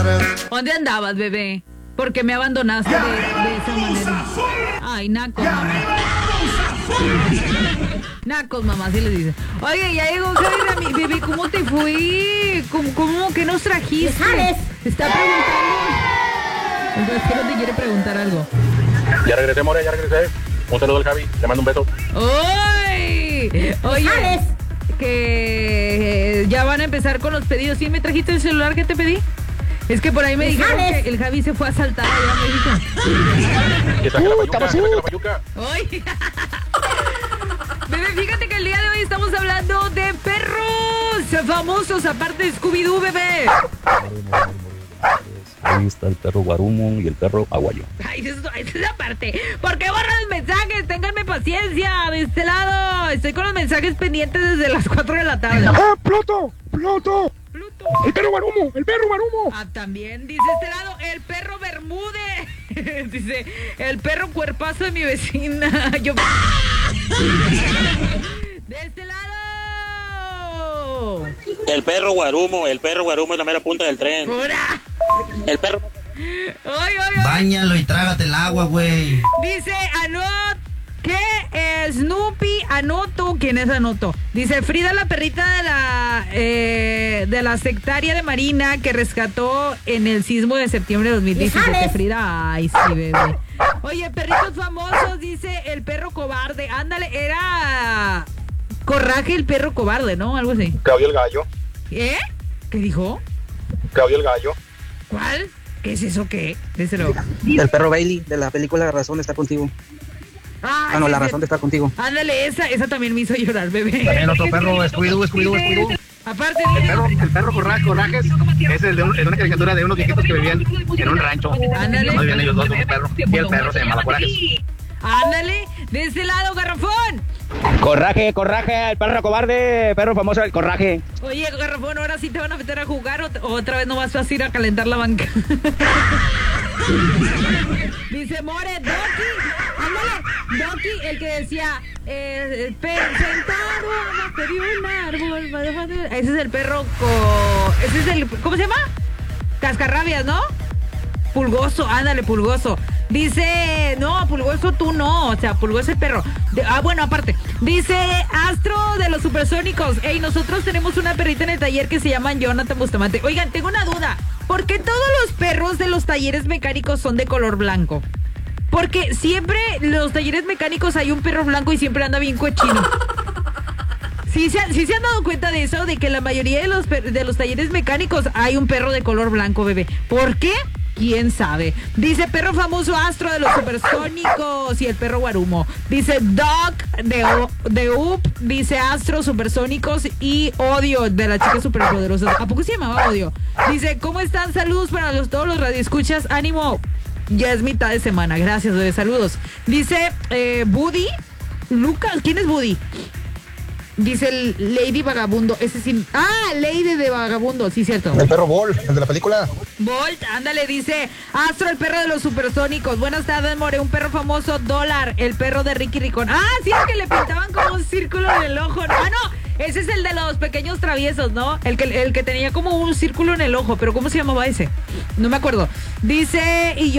¿Dónde andabas, bebé? Porque me abandonaste de esa manera. Ay, nacos, mamá. Nacos, mamá, así les dice. Oye, ya llegó Javi, mi bebé, ¿cómo te fue? ¿Cómo que nos trajiste? ¿Sabes? Te está preguntando. Es que no te quiere preguntar algo. Ya regresé, More, ya regresé. Un saludo al Javi, le mando un beso. ¡Uy! Oye, ¿Sabes? que ya van a empezar con los pedidos. ¿Sí me trajiste el celular que te pedí? Es que por ahí me dijeron ¿Sabes? que el Javi se fue a saltar allá a México. Que saque la payuca, que saque la payuca. ¡Uy! Bebé, fíjate que el día de hoy estamos hablando de perros famosos, aparte de Scooby-Doo, bebé. Ahí está el perro Guarumo y el perro Aguayo. Ay, esa es la parte. ¿Por qué borran los mensajes? Ténganme paciencia de este lado. Estoy con los mensajes pendientes desde las 4 de la tarde. ¡Ah, Pluto! ¡Pluto! Pluto. ¡El perro Guarumo! ¡El perro Guarumo! Ah, también dice este lado, el perro Bermúdez. Dice, el perro cuerpazo de mi vecina. Yo... De este lado. El perro Guarumo es la mera punta del tren. ¡Pura! El perro... ¡Ay! Báñalo y trágate el agua, güey. Dice Anot, que Snoopy Anoto. ¿Quién es Anoto? Dice Frida, la perrita de la sectaria de Marina que rescató en el sismo de septiembre de 2017. ¿Sabes? Frida, ay, sí, bebé. Oye, perritos famosos, dice el perro cobarde. Ándale, era Coraje el perro cobarde, ¿no? Algo así. Claudio el gallo. ¿Eh? ¿Qué dijo? Claudio el gallo. ¿Cuál? ¿Qué es eso? ¿Qué? Déselo. El perro Bailey de la película La razón de estar contigo. Ah, No, sí, La sí. razón de estar contigo. Ándale, esa también me hizo llorar, bebé. También otro perro, Scooby-Doo. Aparte, El perro Corajes es el de una caricatura de unos viejitos que vivían en un rancho. Ándale. No vivían ellos dos con un perro. Y el perro se llamaba Corajes. ándale, de ese lado, garrafón. Coraje, el perro cobarde, perro famoso, el Coraje. Oye, garrafón, ahora sí te van a meter a jugar o otra vez no vas a ir a calentar la banca. Dice More, Doki, ándale, Doki, el que decía, sentado abajo de un árbol. Ese es el perro ese es el, ¿cómo se llama? Cascarrabias, ¿no? Pulgoso, ándale, Pulgoso. Dice, no, Pulgoso tú no, o sea, Pulgoso el perro. Bueno, aparte, dice Astro de los Supersónicos. Ey, nosotros tenemos una perrita en el taller que se llama Jonathan Bustamante. Oigan, tengo una duda. ¿Por qué todos los perros de los talleres mecánicos son de color blanco? Porque siempre los talleres mecánicos hay un perro blanco y siempre anda bien cochino. ¿Sí se han dado cuenta de eso? De que la mayoría de los talleres mecánicos hay un perro de color blanco, bebé. ¿Por qué? ¿Quién sabe? Dice perro famoso Astro de los Supersónicos y el perro Guarumo. Dice Doc de Up, dice Astro, Supersónicos y Odio de las chicas superpoderosas. ¿A poco se llamaba Odio? Dice, ¿cómo están? Saludos para todos los radioescuchas. Ánimo, ya es mitad de semana. Gracias, bebé, saludos. Dice Buddy, Lucas, ¿quién es Buddy? Dice el Lady Vagabundo, ese sí. Ah, Lady de Vagabundo, sí, cierto. El perro Bol, el de la película. Bolt, ándale, dice Astro, el perro de los Supersónicos. Buenas tardes, More, un perro famoso, Dólar, el perro de Ricky Ricón. Ah, sí, el que le pintaban como un círculo en el ojo. Ah, no, ese es el de los pequeños traviesos, ¿no? El que tenía como un círculo en el ojo, pero ¿cómo se llamaba ese? No me acuerdo. Dice, y yo